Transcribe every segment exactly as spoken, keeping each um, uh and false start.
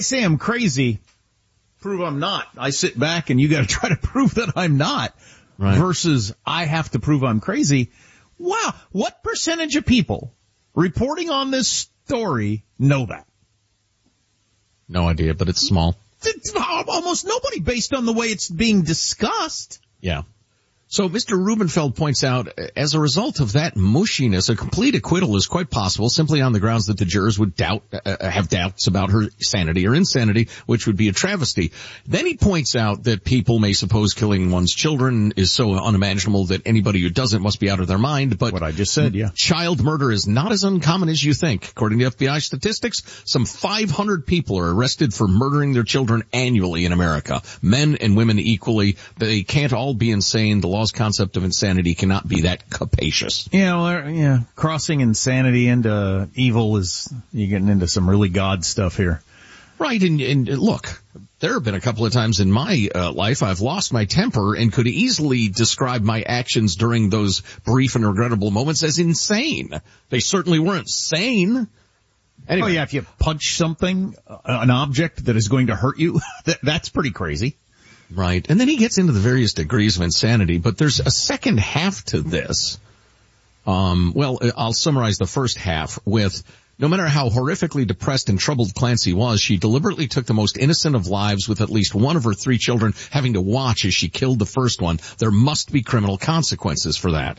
say I'm crazy, prove I'm not. I sit back and you got to try to prove that I'm not. Right. Versus I have to prove I'm crazy. Wow. What percentage of people reporting on this story know that? No idea, but it's small. It's almost nobody based on the way it's being discussed. Yeah. So Mister Rubenfeld points out, as a result of that mushiness, a complete acquittal is quite possible simply on the grounds that the jurors would doubt, uh, have doubts about her sanity or insanity, which would be a travesty. Then he points out that people may suppose killing one's children is so unimaginable that anybody who doesn't must be out of their mind. But what I just said, yeah. Child murder is not as uncommon as you think. According to F B I statistics, some five hundred people are arrested for murdering their children annually in America. Men and women equally. They can't all be insane. The law's concept of insanity cannot be that capacious. Yeah, well, yeah, crossing insanity into evil is, you're getting into some really God stuff here. Right, and, and look, there have been a couple of times in my uh, life I've lost my temper and could easily describe my actions during those brief and regrettable moments as insane. They certainly weren't sane. Anyway. Oh yeah, if you punch something, uh, an object that is going to hurt you, that, that's pretty crazy. Right. And then he gets into the various degrees of insanity, but there's a second half to this. Um, well, I'll summarize the first half with, no matter how horrifically depressed and troubled Clancy was, she deliberately took the most innocent of lives with at least one of her three children having to watch as she killed the first one. There must be criminal consequences for that.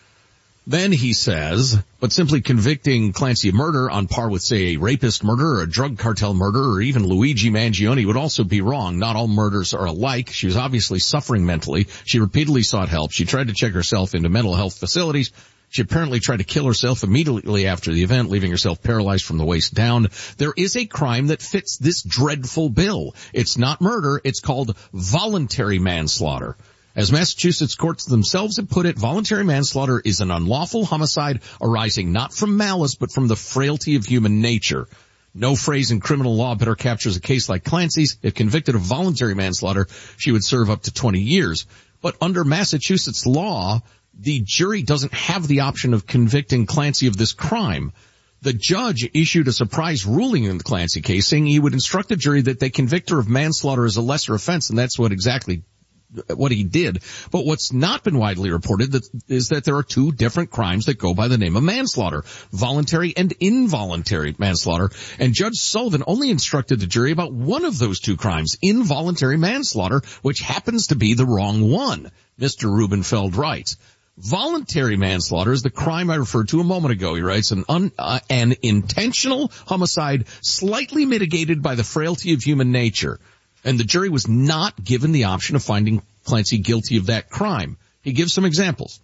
Then he says, but simply convicting Clancy of murder on par with, say, a rapist murder or a drug cartel murder or even Luigi Mangione would also be wrong. Not all murders are alike. She was obviously suffering mentally. She repeatedly sought help. She tried to check herself into mental health facilities. She apparently tried to kill herself immediately after the event, leaving herself paralyzed from the waist down. There is a crime that fits this dreadful bill. It's not murder. It's called voluntary manslaughter. As Massachusetts courts themselves have put it, voluntary manslaughter is an unlawful homicide arising not from malice but from the frailty of human nature. No phrase in criminal law better captures a case like Clancy's. If convicted of voluntary manslaughter, she would serve up to twenty years. But under Massachusetts law, the jury doesn't have the option of convicting Clancy of this crime. The judge issued a surprise ruling in the Clancy case saying he would instruct the jury that they convict her of manslaughter as a lesser offense, and that's what exactly what he did. But what's not been widely reported that, is that there are two different crimes that go by the name of manslaughter, voluntary and involuntary manslaughter. And Judge Sullivan only instructed the jury about one of those two crimes, involuntary manslaughter, which happens to be the wrong one. Mister Rubenfeld writes, voluntary manslaughter is the crime I referred to a moment ago. He writes, an, un, uh, an intentional homicide slightly mitigated by the frailty of human nature. And the jury was not given the option of finding Clancy guilty of that crime. He gives some examples.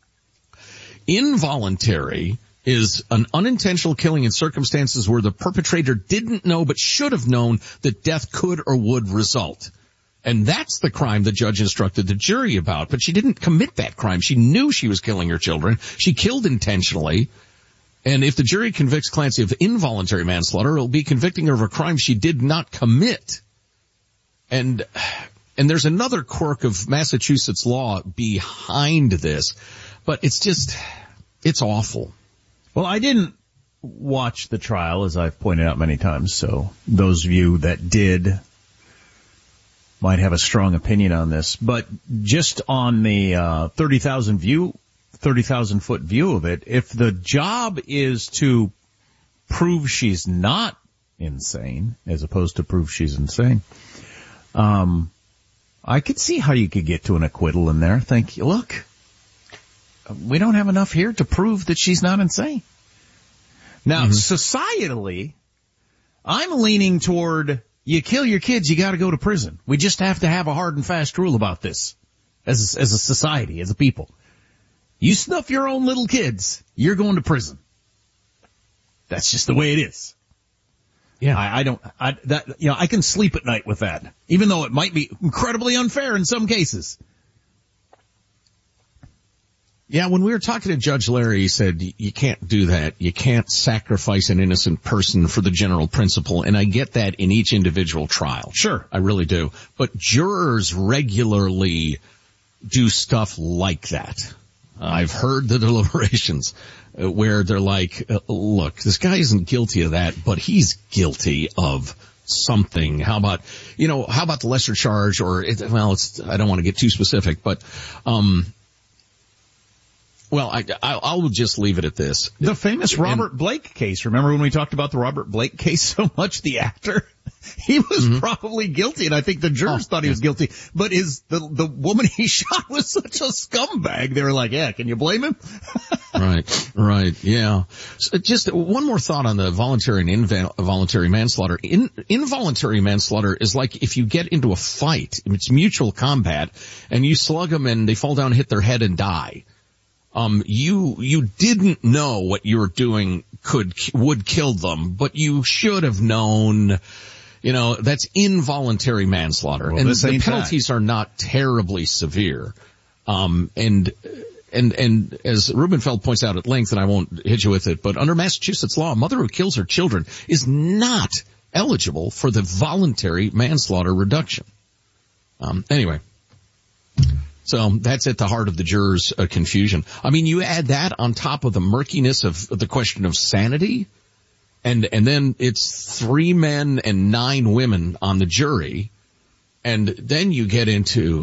Involuntary is an unintentional killing in circumstances where the perpetrator didn't know but should have known that death could or would result. And that's the crime the judge instructed the jury about. But she didn't commit that crime. She knew she was killing her children. She killed intentionally. And if the jury convicts Clancy of involuntary manslaughter, it'll be convicting her of a crime she did not commit. And, and there's another quirk of Massachusetts law behind this, but it's just, it's awful. Well, I didn't watch the trial, as I've pointed out many times, so those of you that did might have a strong opinion on this, but just on the, uh, thirty thousand view, thirty thousand foot view of it, if the job is to prove she's not insane, as opposed to prove she's insane, Um, I could see how you could get to an acquittal in there. Think, look, we don't have enough here to prove that she's not insane. Now, mm-hmm. societally, I'm leaning toward, you kill your kids, you gotta go to prison. We just have to have a hard and fast rule about this as a, as a society, as a people. You snuff your own little kids, you're going to prison. That's just the way it is. Yeah, I, I don't, I, that, you know, I can sleep at night with that, even though it might be incredibly unfair in some cases. Yeah, when we were talking to Judge Larry, he said, you can't do that. You can't sacrifice an innocent person for the general principle, and I get that in each individual trial. Sure. I really do. But jurors regularly do stuff like that. I've heard the deliberations where they're like, look, this guy isn't guilty of that, but he's guilty of something? How about, you know, how about the lesser charge or, it, well, it's, I don't want to get too specific, but, um, well, I, I, I'll just leave it at this. The famous Robert and, Blake case. Remember when we talked about the Robert Blake case so much? The actor, he was mm-hmm. probably guilty, and I think the jurors oh, thought he yeah. was guilty. But his the the woman he shot was such a scumbag. They were like, "Yeah, can you blame him?" Right, right, yeah. So just one more thought on the voluntary and involuntary manslaughter. In, involuntary manslaughter is like if you get into a fight, it's mutual combat, and you slug them and they fall down, hit their head, and die. Um, you, you didn't know what you were doing could, would kill them, but you should have known, you know, that's involuntary manslaughter. Well, and the penalties that. are not terribly severe. Um, and, and, and as Rubenfeld points out at length, and I won't hit you with it, but under Massachusetts law, a mother who kills her children is not eligible for the voluntary manslaughter reduction. Um, anyway. So that's at the heart of the jurors' uh, confusion. I mean, you add that on top of the murkiness of, of the question of sanity, and and then it's three men and nine women on the jury, and then you get into,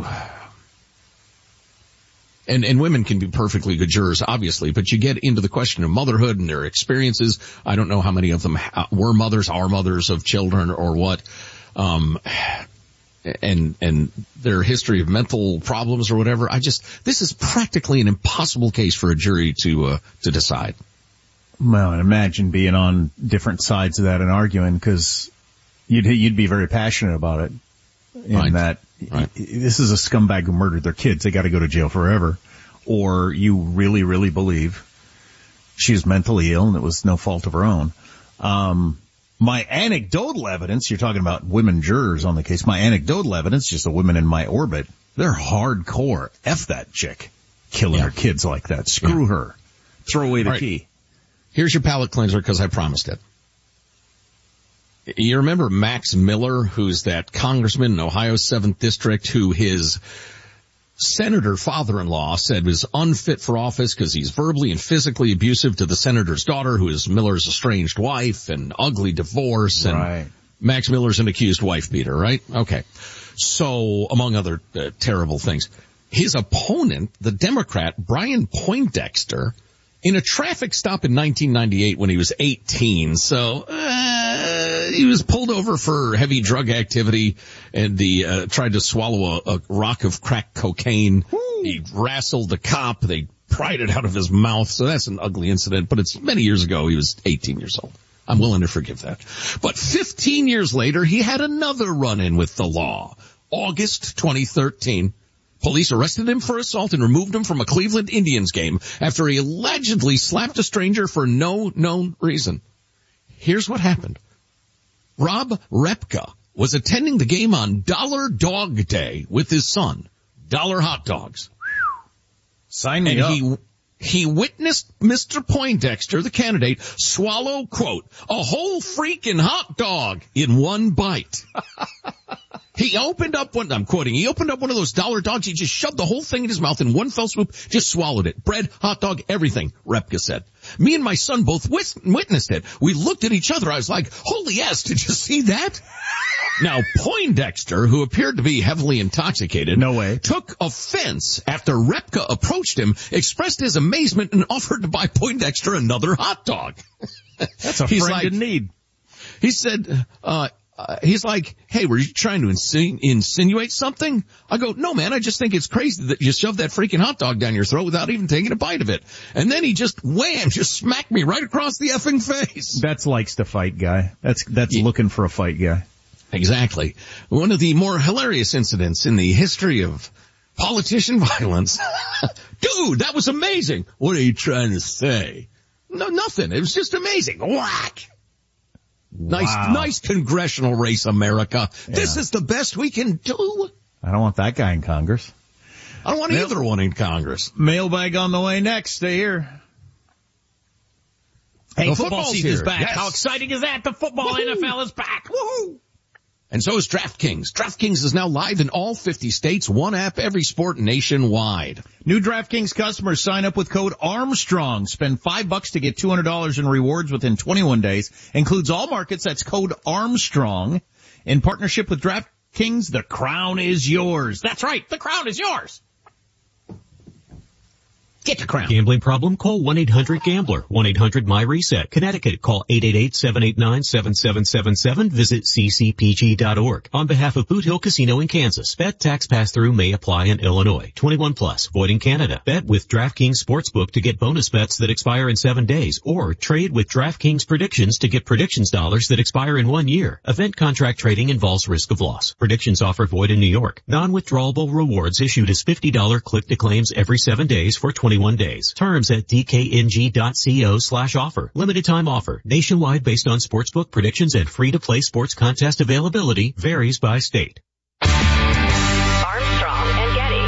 and and women can be perfectly good jurors, obviously, but you get into the question of motherhood and their experiences. I don't know how many of them were mothers, are mothers of children, or what. Um, and and their history of mental problems or whatever. I just, this is practically an impossible case for a jury to uh, to decide. Well, and imagine being on different sides of that and arguing, because you'd you'd be very passionate about it. In right. that right. this is a scumbag who murdered their kids. They got to go to jail forever. Or you really, really believe she was mentally ill and it was no fault of her own. Um, My anecdotal evidence, you're talking about women jurors on the case, my anecdotal evidence, just the women in my orbit, they're hardcore. F that chick. Killing yeah. her kids like that. Screw yeah. her. Throw away the right. key. Here's your palate cleanser, because I promised it. You remember Max Miller, who's that congressman in Ohio's seventh District, who his senator father-in-law said was unfit for office because he's verbally and physically abusive to the senator's daughter, who is Miller's estranged wife, and ugly divorce, and right. Max Miller's an accused wife beater, right? Okay. So, among other uh, terrible things. His opponent, the Democrat, Brian Poindexter, in a traffic stop in nineteen ninety-eight when he was eighteen, so, uh, he was pulled over for heavy drug activity, and he uh, tried to swallow a, a rock of crack cocaine. Woo. He wrestled the cop. They pried it out of his mouth. So that's an ugly incident, but it's many years ago. He was eighteen years old. I'm willing to forgive that. But fifteen years later, he had another run-in with the law. August twenty thirteen. Police arrested him for assault and removed him from a Cleveland Indians game after he allegedly slapped a stranger for no known reason. Here's what happened. Rob Repka was attending the game on Dollar Dog Day with his son. Dollar hot dogs. Sign me and up. He, he witnessed Mister Poindexter, the candidate, swallow, quote, a whole freaking hot dog in one bite. He opened up one, I'm quoting, he opened up one of those dollar dogs. He just shoved the whole thing in his mouth in one fell swoop, just swallowed it. Bread, hot dog, everything, Repka said. Me and my son both witnessed it. We looked at each other. I was like, holy ass, did you see that? Now, Poindexter, who appeared to be heavily intoxicated, no way, took offense after Repka approached him, expressed his amazement, and offered to buy Poindexter another hot dog. That's a friend like, in need. He said, uh, Uh, he's like, hey, were you trying to insinu- insinuate something? I go, no, man, I just think it's crazy that you shoved that freaking hot dog down your throat without even taking a bite of it. And then he just, wham, just smacked me right across the effing face. That's likes to fight guy. That's, that's yeah. looking for a fight guy. Exactly. One of the more hilarious incidents in the history of politician violence. Dude, that was amazing. What are you trying to say? No, nothing. It was just amazing. Whack. Nice, wow. nice congressional race, America. Yeah. This is the best we can do. I don't want that guy in Congress. I don't want Mail- either one in Congress. Mailbag on the way next. Stay here. Hey, the football season is back. Yes. How exciting is that? The football Woo-hoo. N F L is back. Woohoo! And so is DraftKings. DraftKings is now live in all fifty states, one app, every sport nationwide. New DraftKings customers sign up with code Armstrong. Spend five bucks to get two hundred dollars in rewards within twenty-one days. Includes all markets. That's code Armstrong. In partnership with DraftKings, the crown is yours. That's right, the crown is yours. Get your crown. Gambling problem? Call one eight hundred gambler. one eight hundred my reset. Connecticut, call eight eight eight, seven eight nine, seven seven seven seven. Visit c c p g dot org. On behalf of Boot Hill Casino in Kansas, bet tax pass-through may apply in Illinois. twenty-one plus, void in Canada. Bet with DraftKings Sportsbook to get bonus bets that expire in seven days, or trade with DraftKings Predictions to get predictions dollars that expire in one year. Event contract trading involves risk of loss. Predictions offer void in New York. Non-withdrawable rewards issued as fifty dollars click-to-claims every seven days for twenty-one days. Terms at d k n g dot co slash offer. Limited time offer. Nationwide based on sportsbook predictions and free-to-play sports contest availability. Varies by state. Armstrong and Getty.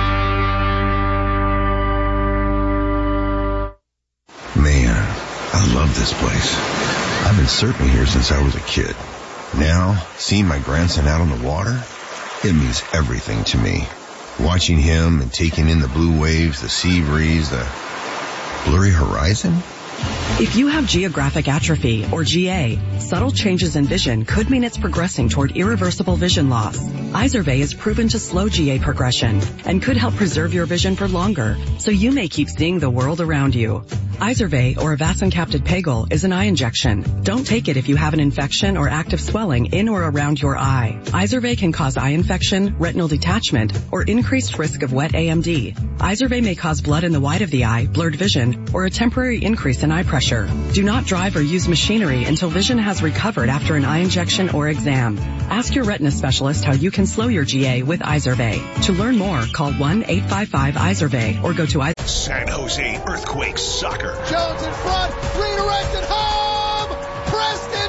Man, I love this place. I've been surfing here since I was a kid. Now, seeing my grandson out on the water, it means everything to me. Watching him and taking in the blue waves, the sea breeze, the blurry horizon. If you have geographic atrophy, or G A, subtle changes in vision could mean it's progressing toward irreversible vision loss. Izervay is proven to slow G A progression and could help preserve your vision for longer, so you may keep seeing the world around you. Izervay, or avacincaptad pegol, is an eye injection. Don't take it if you have an infection or active swelling in or around your eye. Izervay can cause eye infection, retinal detachment, or increased risk of wet A M D. Izervay may cause blood in the white of the eye, blurred vision, or a temporary increase in eye pressure. Do not drive or use machinery until vision has recovered after an eye injection or exam. Ask your retina specialist how you can slow your G A with Izervay. To learn more, call one eight five five Izervay or go to Izervay. San Jose Earthquakes Soccer. Jones in front, redirected home! Preston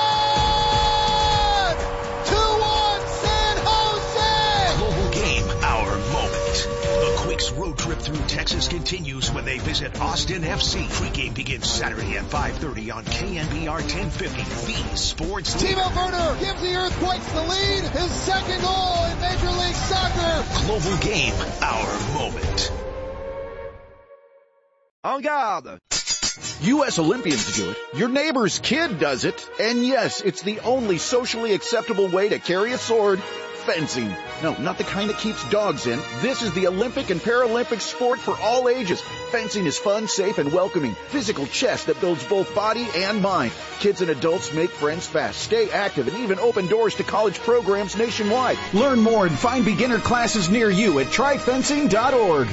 John! two one San Jose! Global game, our moment. The Quakes road trip through Texas continues when they visit Austin F C. Pre-game begins Saturday at five thirty on K N B R ten fifty, the sports leader. Timo Werner gives the Earthquakes the lead, his second goal in Major League Soccer. Global game, our moment. En garde! U S Olympians do it. Your neighbor's kid does it. And yes, it's the only socially acceptable way to carry a sword. Fencing. No, not the kind that keeps dogs in. This is the Olympic and Paralympic sport for all ages. Fencing is fun, safe, and welcoming. Physical chess that builds both body and mind. Kids and adults make friends fast, stay active, and even open doors to college programs nationwide. Learn more and find beginner classes near you at try fencing dot org.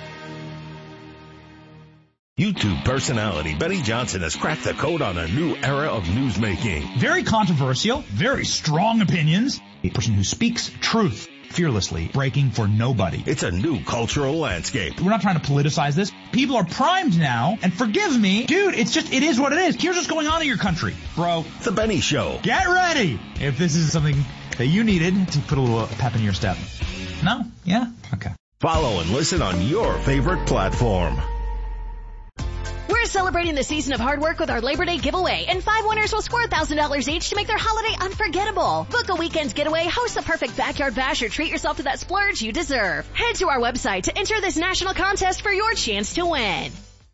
YouTube personality Benny Johnson has cracked the code on a new era of newsmaking. Very controversial, very strong opinions. A person who speaks truth fearlessly, breaking for nobody. It's a new cultural landscape. We're not trying to politicize this. People are primed now, and forgive me, dude, it's just, it is what it is. Here's what's going on in your country, bro. The Benny Show. Get ready if this is something that you needed to put a little pep in your step. No? Yeah? Okay. Follow and listen on your favorite platform. We're celebrating the season of hard work with our Labor Day giveaway, and five winners will score one thousand dollars each to make their holiday unforgettable. Book a weekend getaway, host a perfect backyard bash, or treat yourself to that splurge you deserve. Head to our website to enter this national contest for your chance to win.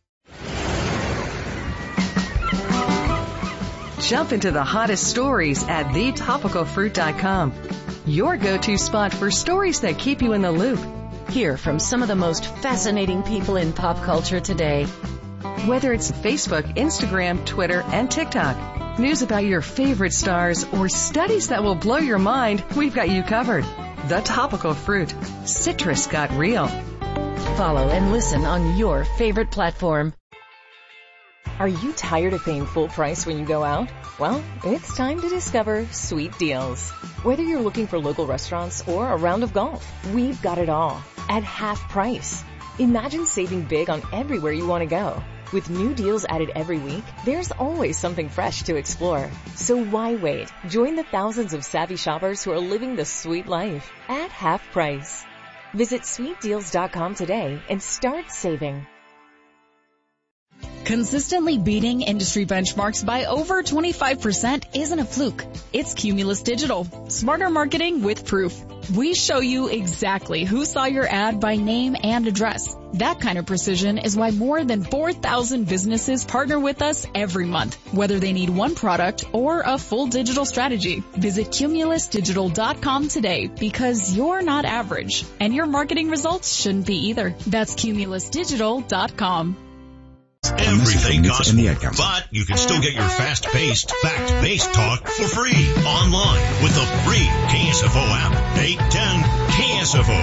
Jump into the hottest stories at the topical fruit dot com. Your go-to spot for stories that keep you in the loop. Hear from some of the most fascinating people in pop culture today. Whether it's Facebook, Instagram, Twitter, and TikTok, news about your favorite stars, or studies that will blow your mind, we've got you covered. The Topical Fruit. Citrus got real. Follow and listen on your favorite platform. Are you tired of paying full price when you go out? Well, it's time to discover Sweet Deals. Whether you're looking for local restaurants or a round of golf, we've got it all at half price. Imagine saving big on everywhere you want to go. With new deals added every week, there's always something fresh to explore. So why wait? Join the thousands of savvy shoppers who are living the sweet life at half price. Visit sweet deals dot com today and start saving. Consistently beating industry benchmarks by over twenty-five percent isn't a fluke. It's Cumulus Digital. Smarter marketing with proof. We show you exactly who saw your ad by name and address. That kind of precision is why more than four thousand businesses partner with us every month, whether they need one product or a full digital strategy. Visit cumulus digital dot com today because you're not average, and your marketing results shouldn't be either. That's cumulus digital dot com. Everything gospel, but you can still get your fast-paced, fact-based talk for free online with the free K S F O app. eight ten K S F O.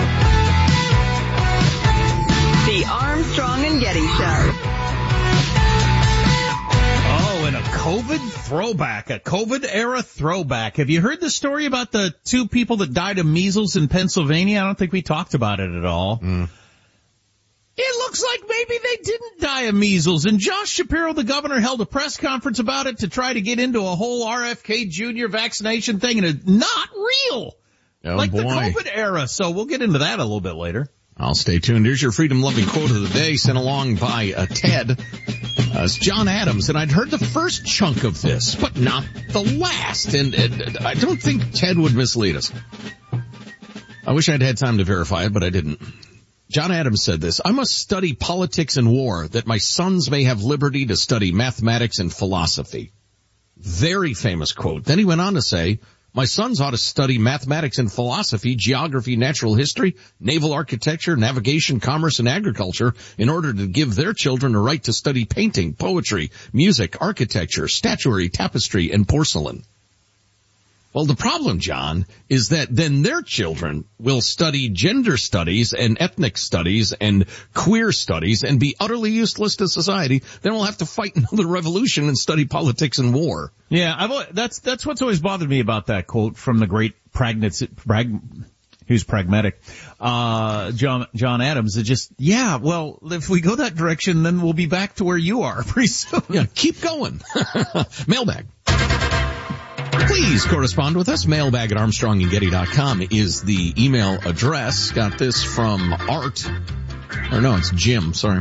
The Armstrong and Getty Show. Oh, and a COVID throwback, a COVID-era throwback. Have you heard the story about the two people that died of measles in Pennsylvania? I don't think we talked about it at all. Mm. It looks like maybe they didn't die of measles, and Josh Shapiro, the governor, held a press conference about it to try to get into a whole R F K Junior vaccination thing, and it's not real. Oh, like boy. the COVID era, so we'll get into that a little bit later. I'll stay tuned. Here's your freedom-loving quote of the day sent along by uh, Ted. Uh, it's John Adams, and I'd heard the first chunk of this, but not the last, and, and I don't think Ted would mislead us. I wish I'd had time to verify it, but I didn't. John Adams said this: I must study politics and war that my sons may have liberty to study mathematics and philosophy. Very famous quote. Then he went on to say, my sons ought to study mathematics and philosophy, geography, natural history, naval architecture, navigation, commerce, and agriculture in order to give their children a right to study painting, poetry, music, architecture, statuary, tapestry, and porcelain. Well, the problem, John, is that then their children will study gender studies and ethnic studies and queer studies and be utterly useless to society. Then we'll have to fight another revolution and study politics and war. Yeah, I've, that's that's what's always bothered me about that quote from the great pragmatic, prag, who's pragmatic, uh, John John Adams. It just, yeah, well, if we go that direction, then we'll be back to where you are pretty soon. Yeah, keep going. Mailbag. Please correspond with us. Mailbag at armstrong and getty dot com is the email address. Got this from Art. Or no, it's Jim, sorry.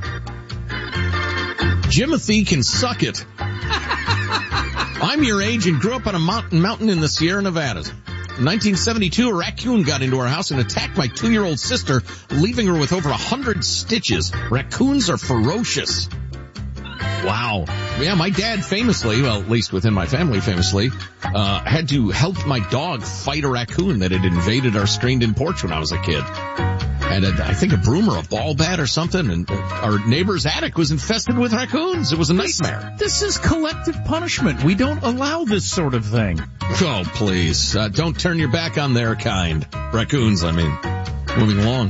Jimothy can suck it. I'm your age and grew up on a mountain mountain in the Sierra Nevadas. In nineteen seventy-two, a raccoon got into our house and attacked my two-year-old sister, leaving her with over a hundred stitches. Raccoons are ferocious. Wow. Yeah, my dad famously, well, at least within my family famously, uh, had to help my dog fight a raccoon that had invaded our screened-in porch when I was a kid. And a, I think a broom or a ball bat or something, and our neighbor's attic was infested with raccoons. It was a nightmare. This, this is collective punishment. We don't allow this sort of thing. Oh, please. Uh, don't turn your back on their kind. Raccoons, I mean. Moving along.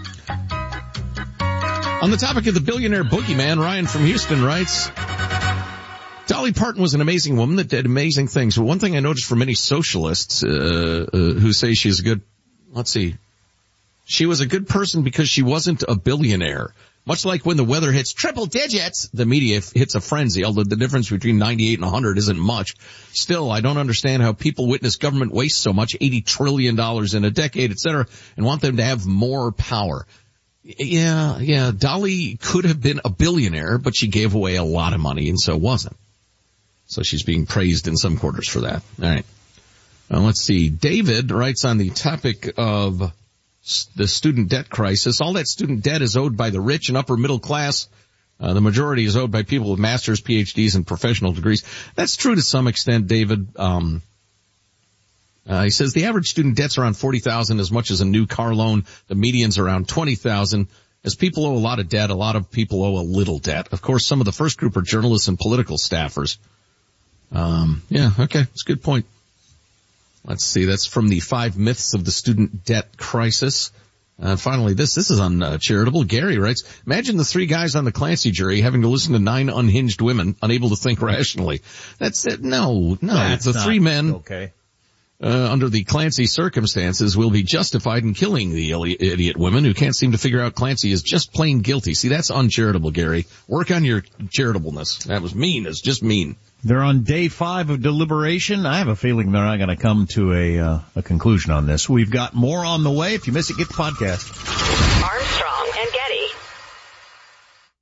On the topic of the billionaire boogeyman, Ryan from Houston writes, Dolly Parton was an amazing woman that did amazing things. But one thing I noticed from many socialists uh, uh, who say she's a good, let's see, she was a good person because she wasn't a billionaire. Much like when the weather hits triple digits, the media hits a frenzy, although the difference between ninety-eight and one hundred isn't much. Still, I don't understand how people witness government waste so much, eighty trillion dollars in a decade, et cetera, and want them to have more power. Yeah, yeah, Dolly could have been a billionaire, but she gave away a lot of money and so wasn't. So she's being praised in some quarters for that. All right. Now let's see. David writes on the topic of the student debt crisis. All that student debt is owed by the rich and upper middle class. Uh, the majority is owed by people with masters, P H Ds, and professional degrees. That's true to some extent, David. Um, Uh, he says the average student debt's around forty thousand dollars as much as a new car loan. The median's around twenty thousand dollars. As people owe a lot of debt, a lot of people owe a little debt. Of course, some of the first group are journalists and political staffers. Um, yeah, okay, that's a good point. Let's see, that's from the five myths of the student debt crisis. Uh, finally, this, this is uncharitable. Gary writes, imagine the three guys on the Clancy jury having to listen to nine unhinged women, unable to think rationally. That's it. No, no, That's the three men. Okay. Uh, under the Clancy circumstances will be justified in killing the idiot women who can't seem to figure out Clancy is just plain guilty. See, that's uncharitable, Gary. Work on your charitableness. That was mean. It's just mean. They're on day five of deliberation. I have a feeling they're not going to come to a, uh, a conclusion on this. We've got more on the way. If you miss it, get the podcast. Armstrong and Getty.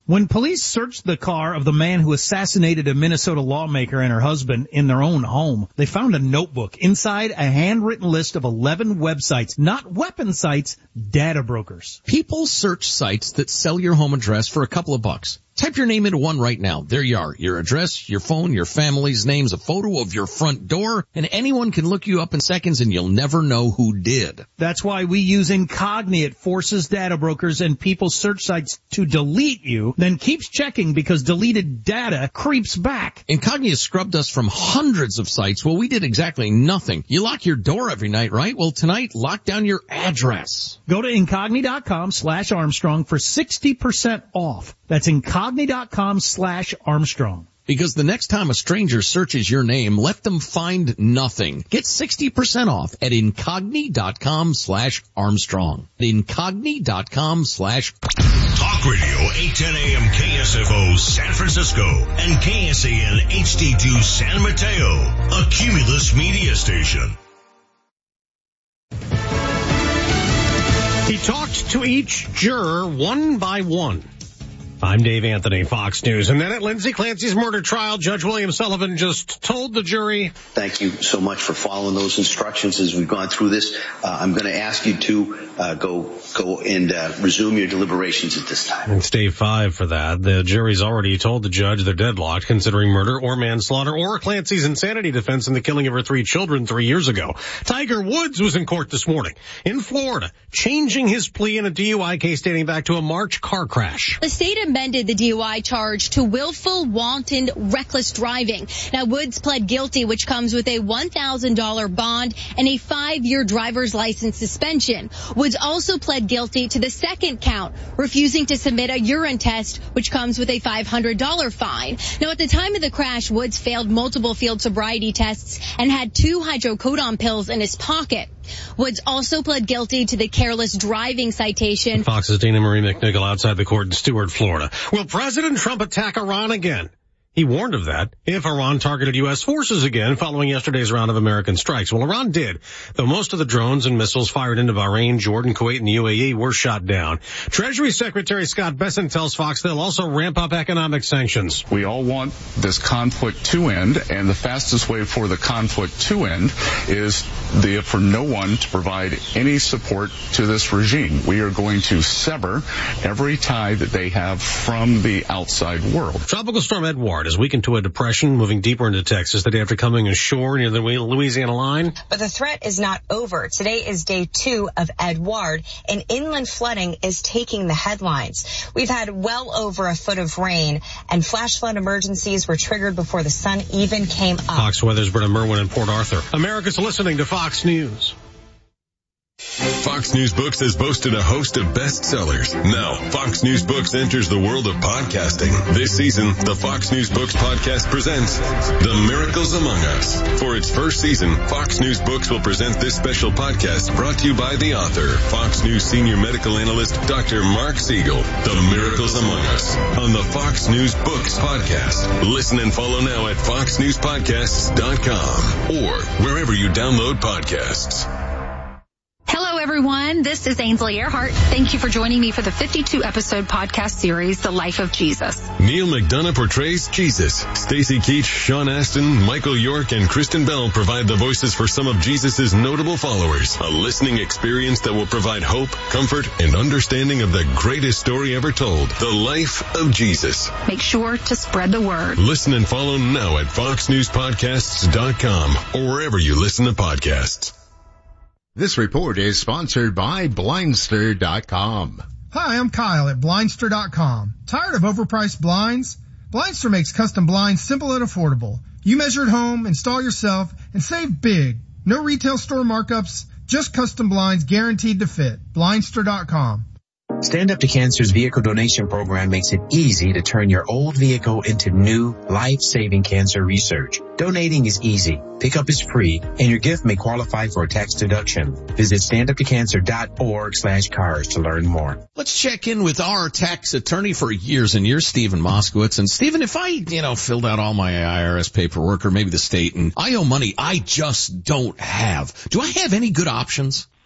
When police searched the car of the man who assassinated a Minnesota lawmaker and her husband in their own home, they found a notebook. Inside, a handwritten list of eleven websites, not weapon sites, data brokers. People search sites that sell your home address for a couple of bucks. Type your name into one right now. There you are. Your address, your phone, your family's names, a photo of your front door, and anyone can look you up in seconds and you'll never know who did. That's why we use Incogni. It forces data brokers and people's search sites to delete you, then keeps checking because deleted data creeps back. Incogni has scrubbed us from hundreds of sites. Well, we did exactly nothing. You lock your door every night, right? Well, tonight, lock down your address. Go to Incogni.com slash Armstrong for sixty percent off. That's Incogni.com slash Armstrong. Because the next time a stranger searches your name, let them find nothing. Get sixty percent off at Incogni.com slash Armstrong. Incogni.com slash Talk Radio, eight ten a.m. K S F O San Francisco and K S A N H D two San Mateo, a Cumulus media station. He talked to each juror one by one. I'm Dave Anthony, Fox News. And then at Lindsay Clancy's murder trial, Judge William Sullivan just told the jury, thank you so much for following those instructions as we've gone through this. Uh, I'm going to ask you to uh, go go and uh, resume your deliberations at this time. It's day five for that. The jury's already told the judge they're deadlocked, considering murder or manslaughter or Clancy's insanity defense in the killing of her three children three years ago. Tiger Woods was in court this morning in Florida, changing his plea in a D U I case dating back to a March car crash. The state amended the D U I charge to willful, wanton, reckless driving. Now, Woods pled guilty, which comes with a one thousand dollars bond and a five-year driver's license suspension. Woods also pled guilty to the second count, refusing to submit a urine test, which comes with a five hundred dollars fine. Now, at the time of the crash, Woods failed multiple field sobriety tests and had two hydrocodone pills in his pocket. Woods also pled guilty to the careless driving citation. Fox's Dana Marie McNichol outside the court in Stuart, Florida. Will President Trump attack Iran again? He warned of that if Iran targeted U S forces again following yesterday's round of American strikes. Well, Iran did, though most of the drones and missiles fired into Bahrain, Jordan, Kuwait, and the U A E were shot down. Treasury Secretary Scott Bessent tells Fox they'll also ramp up economic sanctions. We all want this conflict to end, and the fastest way for the conflict to end is the, for no one to provide any support to this regime. We are going to sever every tie that they have from the outside world. Tropical storm Edward has weakened to a depression, moving deeper into Texas the day after coming ashore near the Louisiana line. But the threat is not over. Today is day two of Edward, and inland flooding is taking the headlines. We've had well over a foot of rain, and flash flood emergencies were triggered before the sun even came up. Fox Weather's Britta Merwin in Port Arthur. America's listening to Fox News. Fox News Books has boasted a host of bestsellers. Now, Fox News Books enters the world of podcasting. This season, the Fox News Books podcast presents The Miracles Among Us. For its first season, Fox News Books will present this special podcast brought to you by the author, Fox News senior medical analyst, Doctor Mark Siegel. The Miracles Among Us on the Fox News Books podcast. Listen and follow now at fox news podcasts dot com or wherever you download podcasts. Hello, everyone. This is Ainsley Earhart. Thank you for joining me for the fifty-two episode podcast series, The Life of Jesus. Neil McDonough portrays Jesus. Stacey Keach, Sean Astin, Michael York, and Kristen Bell provide the voices for some of Jesus' notable followers. A listening experience that will provide hope, comfort, and understanding of the greatest story ever told, The Life of Jesus. Make sure to spread the word. Listen and follow now at fox news podcasts dot com or wherever you listen to podcasts. This report is sponsored by Blindster dot com. Hi, I'm Kyle at Blindster dot com. Tired of overpriced blinds? Blindster makes custom blinds simple and affordable. You measure at home, install yourself, and save big. No retail store markups, just custom blinds guaranteed to fit. Blindster dot com. Stand Up to Cancer's vehicle donation program makes it easy to turn your old vehicle into new, life-saving cancer research. Donating is easy. Pickup is free, and your gift may qualify for a tax deduction. Visit stand up to cancer dot org slash cars to learn more. Let's check in with our tax attorney for years and years, Stephen Moskowitz. And Stephen, if I, you know, filled out all my I R S paperwork or maybe the state and I owe money I just don't have, do I have any good options?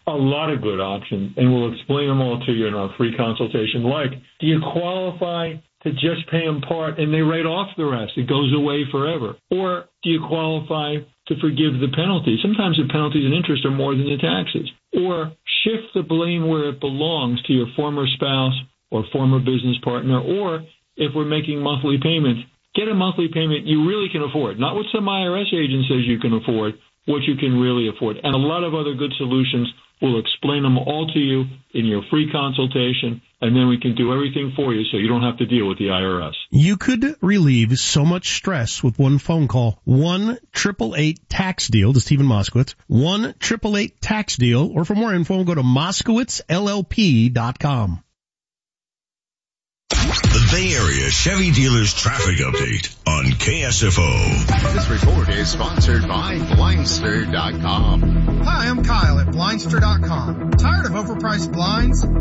a lot of good options, and we'll explain them all to you in our free consultation. Like, do you qualify to just pay in part and they write off the rest? It goes away forever. Or do you qualify to forgive the penalty? Sometimes the penalties and interest are more than the taxes. Or shift the blame where it belongs to your former spouse or former business partner. Or if we're making monthly payments, get a monthly payment you really can afford, not what some I R S agent says you can afford, what you can really afford. And a lot of other good solutions. We'll explain them all to you in your free consultation, and then we can do everything for you so you don't have to deal with the I R S. You could relieve so much stress with one phone call. one eight eight eight tax deal to Stephen Moskowitz. one eight eight eight tax deal. Or for more info, go to Moskowitz L L P dot com. The Bay Area Chevy Dealers Traffic Update on K S F O. This report is sponsored by Blindster dot com. Hi, I'm Kyle at Blindster dot com. Tired of overpriced blinds?